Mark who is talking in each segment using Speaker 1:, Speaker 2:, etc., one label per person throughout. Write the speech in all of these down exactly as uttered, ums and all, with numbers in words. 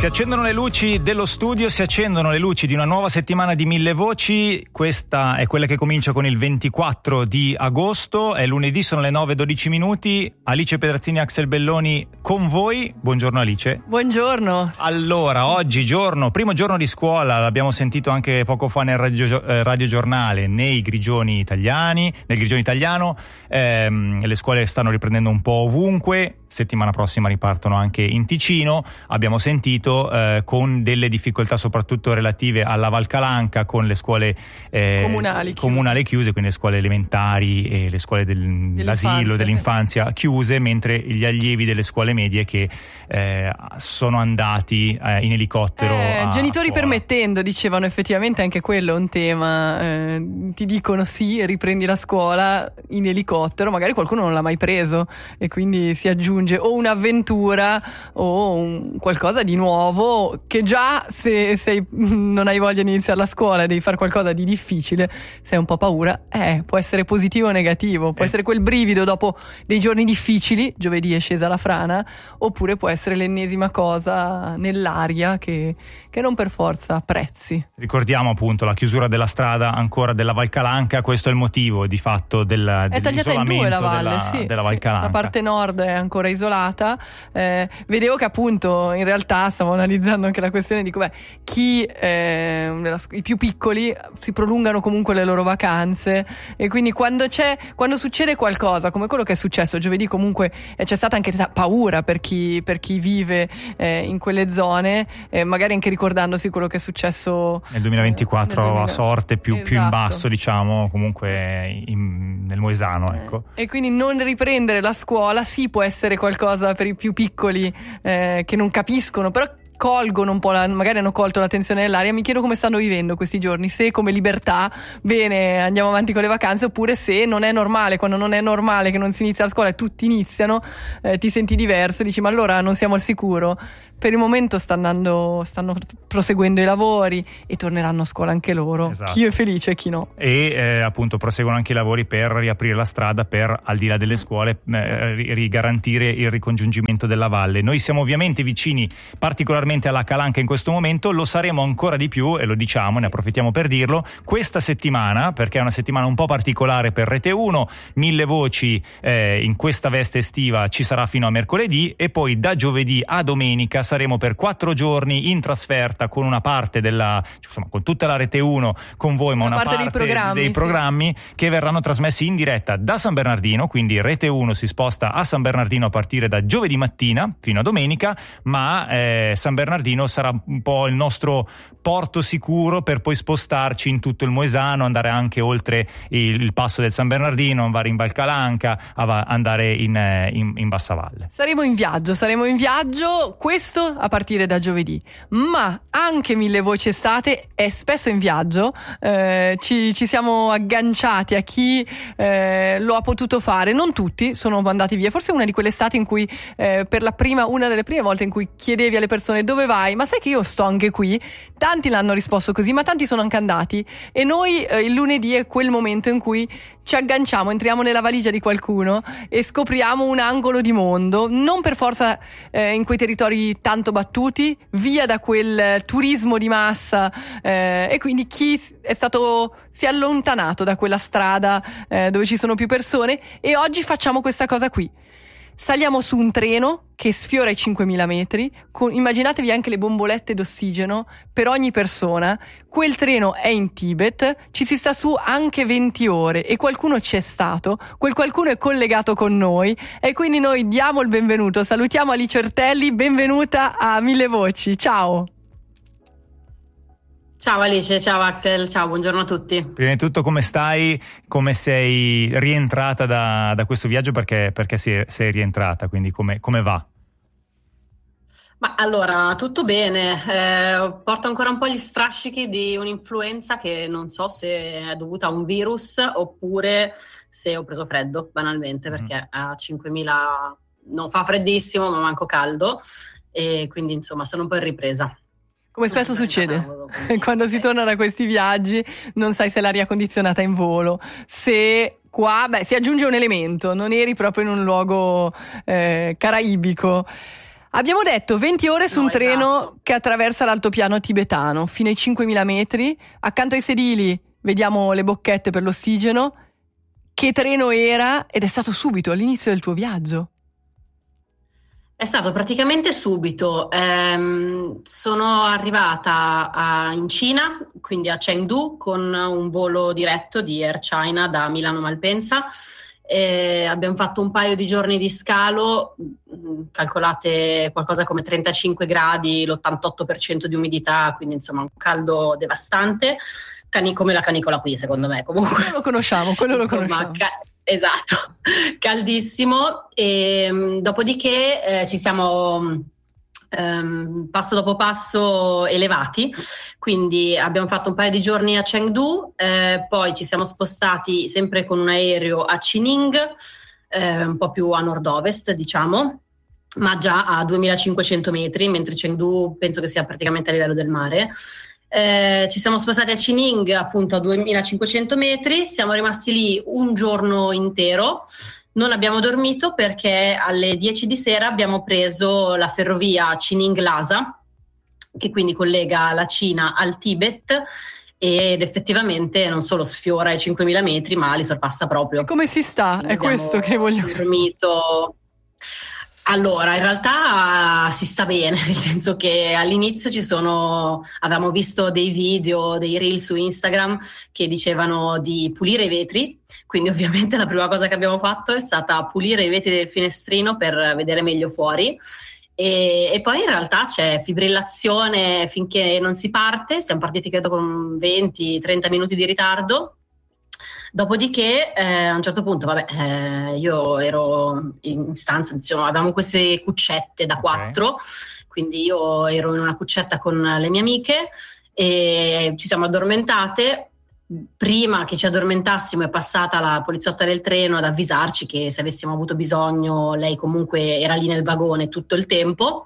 Speaker 1: Si accendono le luci dello studio, si accendono le luci di una nuova settimana di Mille Voci. Questa è quella che comincia con il ventiquattro di agosto, è lunedì, sono le nove e dodici minuti. Alice Pedrazzini e Axel Belloni con voi. Buongiorno Alice.
Speaker 2: Buongiorno.
Speaker 1: Allora, oggi giorno, primo giorno di scuola, l'abbiamo sentito anche poco fa nel radio, eh, radiogiornale, nei Grigioni italiani, nel Grigione italiano, ehm, le scuole stanno riprendendo un po' ovunque. Settimana prossima ripartono anche in Ticino. Abbiamo sentito eh, con delle difficoltà soprattutto relative alla Val Calanca, con le scuole eh,
Speaker 2: comunali,
Speaker 1: comunali chiuse. chiuse, quindi le scuole elementari e le scuole del, dell'asilo, dell'infanzia sì. chiuse, mentre gli allievi delle scuole medie che eh, sono andati eh, in elicottero
Speaker 2: eh,
Speaker 1: a
Speaker 2: genitori
Speaker 1: scuola.
Speaker 2: Permettendo, dicevano, effettivamente anche quello è un tema. Eh, ti dicono sì, riprendi la scuola in elicottero, magari qualcuno non l'ha mai preso e quindi si aggiunge o un'avventura o un qualcosa di nuovo che già se sei, non hai voglia di iniziare la scuola e devi fare qualcosa di difficile, se hai un po' paura, eh, può essere positivo o negativo, può eh. essere quel brivido dopo dei giorni difficili, giovedì è scesa la frana, oppure può essere l'ennesima cosa nell'aria che, che non per forza apprezzi.
Speaker 1: Ricordiamo appunto la chiusura della strada ancora della Val Calanca, questo è il motivo di fatto del,
Speaker 2: è tagliata in due la valle,
Speaker 1: della,
Speaker 2: sì,
Speaker 1: della Val
Speaker 2: sì.
Speaker 1: Calanca.
Speaker 2: La parte nord è ancora isolata. Eh, vedevo che appunto in realtà stavo analizzando anche la questione di come chi eh, i più piccoli si prolungano comunque le loro vacanze e quindi quando c'è quando succede qualcosa come quello che è successo giovedì, comunque eh, c'è stata anche paura per chi per chi vive eh, in quelle zone, eh, magari anche ricordandosi quello che è successo
Speaker 1: nel duemilaventiquattro
Speaker 2: eh, nel
Speaker 1: a sorte più,
Speaker 2: esatto.
Speaker 1: più in basso, diciamo, comunque in, nel Moesano, ecco.
Speaker 2: Eh, e quindi non riprendere la scuola sì può essere qualcosa per i più piccoli eh, che non capiscono, però colgono un po', la, magari hanno colto l'attenzione dell'aria. Mi chiedo come stanno vivendo questi giorni, se come libertà, bene, andiamo avanti con le vacanze, oppure se non è normale, quando non è normale che non si inizia la scuola e tutti iniziano, eh, ti senti diverso, dici ma allora non siamo al sicuro. Per il momento sta andando, stanno proseguendo i lavori e torneranno a scuola anche loro. Esatto. Chi è felice e chi no.
Speaker 1: E eh, appunto proseguono anche i lavori per riaprire la strada per, al di là delle scuole, eh, rigarantire il ricongiungimento della valle. Noi siamo ovviamente vicini particolarmente alla Calanca in questo momento, lo saremo ancora di più e lo diciamo, ne approfittiamo per dirlo, questa settimana, perché è una settimana un po' particolare per Rete uno, Mille Voci eh, in questa veste estiva ci sarà fino a mercoledì e poi da giovedì a domenica saremo per quattro giorni in trasferta con una parte della, insomma, con tutta la Rete uno con voi, ma una, una parte, parte dei programmi, dei programmi sì. che verranno trasmessi in diretta da San Bernardino, quindi Rete uno si sposta a San Bernardino a partire da giovedì mattina fino a domenica, ma eh, San Bernardino sarà un po' il nostro porto sicuro per poi spostarci in tutto il Moesano, andare anche oltre il, il passo del San Bernardino, andare in Val Calanca, andare in, in, in Bassavalle.
Speaker 2: Saremo in viaggio, saremo in viaggio, questo a partire da giovedì, ma anche Mille Voci Estate è spesso in viaggio, eh, ci, ci siamo agganciati a chi eh, lo ha potuto fare, non tutti sono andati via, forse una di quelle estati in cui eh, per la prima, una delle prime volte in cui chiedevi alle persone dove vai, ma sai che io sto anche qui, tanti l'hanno risposto così, ma tanti sono anche andati e noi eh, il lunedì è quel momento in cui ci agganciamo, entriamo nella valigia di qualcuno e scopriamo un angolo di mondo, non per forza eh, in quei territori tanto battuti, via da quel turismo di massa eh, e quindi chi è stato si è allontanato da quella strada eh, dove ci sono più persone e oggi facciamo questa cosa qui. Saliamo su un treno che sfiora i cinquemila metri, con, immaginatevi anche le bombolette d'ossigeno per ogni persona. Quel treno è in Tibet, ci si sta su anche venti ore e qualcuno c'è stato, quel qualcuno è collegato con noi e quindi noi diamo il benvenuto, salutiamo Alice Ortelli, benvenuta a Mille Voci, ciao!
Speaker 3: Ciao Alice, ciao Axel, ciao, buongiorno a tutti.
Speaker 1: Prima di tutto come stai? Come sei rientrata da, da questo viaggio? Perché, perché sei, sei rientrata, quindi come, come va?
Speaker 3: Ma allora, tutto bene, eh, porto ancora un po' gli strascichi di un'influenza che non so se è dovuta a un virus oppure se ho preso freddo, banalmente, perché mm. a cinquemila non fa freddissimo ma manco caldo e quindi insomma sono un po' in ripresa.
Speaker 2: Come spesso succede, quando si torna da questi viaggi non sai se l'aria condizionata è in volo, se qua beh, si aggiunge un elemento, non eri proprio in un luogo eh, caraibico. Abbiamo detto venti ore su
Speaker 3: No,
Speaker 2: un treno
Speaker 3: esatto.
Speaker 2: che attraversa l'altopiano tibetano fino ai cinquemila metri. Accanto ai sedili vediamo le bocchette per l'ossigeno. Che treno era? Ed è stato subito all'inizio del tuo viaggio.
Speaker 3: È stato praticamente subito. Ehm, sono arrivata a- in Cina, quindi a Chengdu, con un volo diretto di Air China da Milano Malpensa. E abbiamo fatto un paio di giorni di scalo, mh, calcolate qualcosa come trentacinque gradi, l'ottantotto per cento di umidità, quindi insomma un caldo devastante, Cani- come la canicola qui secondo me comunque.
Speaker 2: Quello lo conosciamo, quello lo
Speaker 3: Insomma,
Speaker 2: conosciamo.
Speaker 3: ca- esatto, caldissimo. E mh, dopodiché eh, ci siamo mh, ehm, passo dopo passo elevati, quindi abbiamo fatto un paio di giorni a Chengdu, eh, poi ci siamo spostati sempre con un aereo a Chining, eh, un po' più a nord-ovest diciamo, ma già a duemilacinquecento metri, mentre Chengdu penso che sia praticamente a livello del mare. Eh, ci siamo spostati a Chining appunto a duemilacinquecento metri, siamo rimasti lì un giorno intero, non abbiamo dormito perché alle dieci di sera abbiamo preso la ferrovia Chining-Lhasa, che quindi collega la Cina al Tibet ed effettivamente non solo sfiora i cinquemila metri ma li sorpassa proprio.
Speaker 2: E come si sta?
Speaker 3: Quindi
Speaker 2: È questo che voglio
Speaker 3: abbiamo dormito. Allora, in realtà si sta bene, nel senso che all'inizio ci sono, avevamo visto dei video, dei reel su Instagram che dicevano di pulire i vetri, quindi ovviamente la prima cosa che abbiamo fatto è stata pulire i vetri del finestrino per vedere meglio fuori. E, e poi in realtà c'è fibrillazione finché non si parte, siamo partiti credo con venti trenta minuti di ritardo. Dopodiché eh, a un certo punto, vabbè, eh, io ero in stanza, insomma, avevamo queste cuccette da quattro, okay. Quindi io ero in una cuccetta con le mie amiche e ci siamo addormentate. Prima che ci addormentassimo è passata la poliziotta del treno ad avvisarci che se avessimo avuto bisogno lei comunque era lì nel vagone tutto il tempo.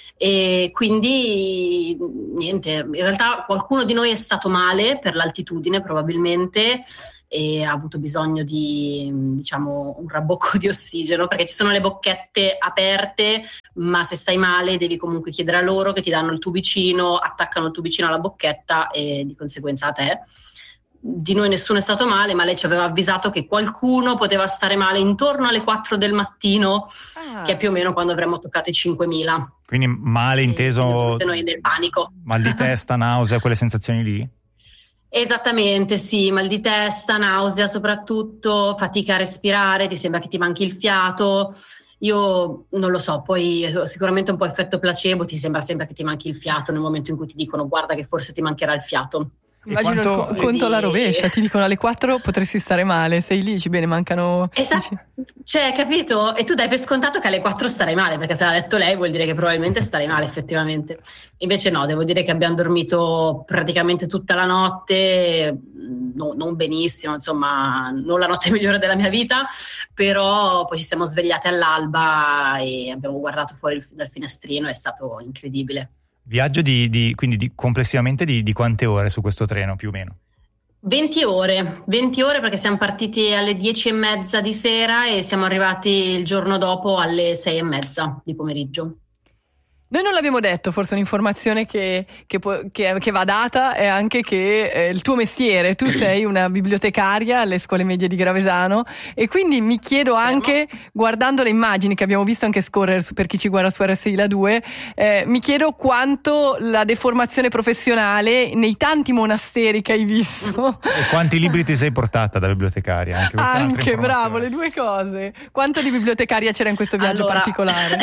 Speaker 3: E quindi niente, in realtà qualcuno di noi è stato male per l'altitudine probabilmente e ha avuto bisogno di, diciamo, un rabbocco di ossigeno, perché ci sono le bocchette aperte, ma se stai male devi comunque chiedere a loro che ti danno il tubicino, attaccano il tubicino alla bocchetta e di conseguenza a te. Di noi nessuno è stato male, ma lei ci aveva avvisato che qualcuno poteva stare male intorno alle quattro del mattino, ah. che è più o meno quando avremmo toccato i cinquemila.
Speaker 1: Quindi male inteso
Speaker 3: noi nel panico.
Speaker 1: Mal di testa, nausea, quelle sensazioni lì?
Speaker 3: Esattamente, sì, mal di testa, nausea soprattutto, fatica a respirare, ti sembra che ti manchi il fiato. Io non lo so, poi sicuramente un po' effetto placebo, ti sembra sempre che ti manchi il fiato nel momento in cui ti dicono guarda che forse ti mancherà il fiato.
Speaker 2: Immagino quanto... il conto alla rovescia, ti dicono alle quattro potresti stare male, sei lì, dici bene, mancano...
Speaker 3: Esatto, cioè capito? E tu dai per scontato che alle quattro starai male, perché se l'ha detto lei vuol dire che probabilmente starai male effettivamente. Invece no, devo dire che abbiamo dormito praticamente tutta la notte, no, non benissimo, insomma, non la notte migliore della mia vita, però poi ci siamo svegliate all'alba e abbiamo guardato fuori dal finestrino, è stato incredibile.
Speaker 1: Viaggio di, di quindi di, complessivamente di, di quante ore su questo treno più o meno?
Speaker 3: venti ore, venti ore perché siamo partiti alle dieci e mezza di sera e siamo arrivati il giorno dopo alle sei e mezza di pomeriggio.
Speaker 2: Noi non l'abbiamo detto, forse un'informazione che, che, che, che va data è anche che eh, il tuo mestiere, tu sei una bibliotecaria alle scuole medie di Gravesano e quindi mi chiedo anche, guardando le immagini che abbiamo visto anche scorrere su, per chi ci guarda su R S I La due, eh, mi chiedo quanto la deformazione professionale nei tanti monasteri che hai visto.
Speaker 1: E quanti libri ti sei portata da bibliotecaria? Anche,
Speaker 2: anche bravo, le due cose. Quanto di bibliotecaria c'era in questo viaggio
Speaker 3: allora...
Speaker 2: particolare?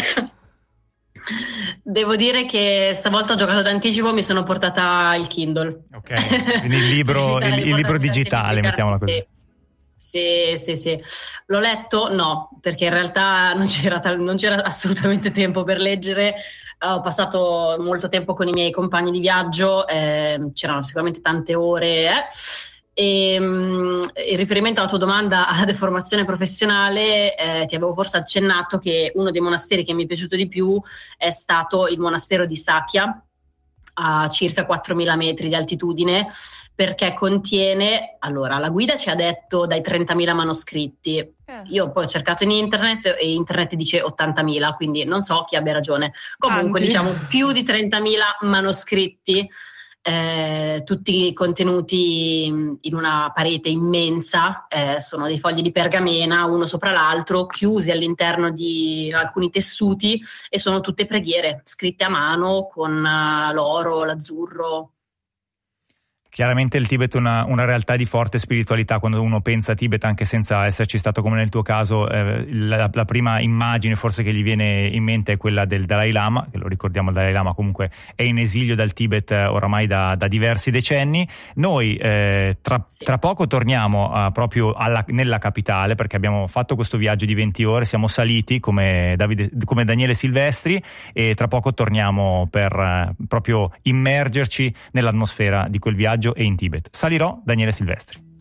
Speaker 3: Devo dire che stavolta ho giocato d'anticipo, mi sono portata il Kindle.
Speaker 1: Ok, quindi il libro, il, il libro digitale, mettiamola così.
Speaker 3: Sì, sì, sì. L'ho letto? No, perché in realtà non c'era, non c'era assolutamente tempo per leggere. Ho passato molto tempo con i miei compagni di viaggio, eh, c'erano sicuramente tante ore. Eh. E, um, in riferimento alla tua domanda alla deformazione professionale, eh, ti avevo forse accennato che uno dei monasteri che mi è piaciuto di più è stato il monastero di Sakya a circa quattromila metri di altitudine, perché contiene, allora la guida ci ha detto dai trentamila manoscritti, eh. io poi ho cercato in internet e internet dice ottantamila, quindi non so chi abbia ragione, comunque
Speaker 2: Tanti.
Speaker 3: diciamo più di trentamila manoscritti, eh, tutti contenuti in una parete immensa, eh, sono dei fogli di pergamena uno sopra l'altro, chiusi all'interno di alcuni tessuti, e sono tutte preghiere scritte a mano con uh, l'oro, l'azzurro.
Speaker 1: Chiaramente il Tibet è una, una realtà di forte spiritualità. Quando uno pensa a Tibet, anche senza esserci stato come nel tuo caso, eh, la, la prima immagine forse che gli viene in mente è quella del Dalai Lama, che lo ricordiamo, il Dalai Lama comunque è in esilio dal Tibet eh, oramai da, da diversi decenni. Noi eh, tra,
Speaker 3: Sì.
Speaker 1: tra poco torniamo uh, proprio alla, nella capitale, perché abbiamo fatto questo viaggio di venti ore, siamo saliti come, Davide, come Daniele Silvestri, e tra poco torniamo per uh, proprio immergerci nell'atmosfera di quel viaggio e in Tibet. Salirò, Daniele Silvestri.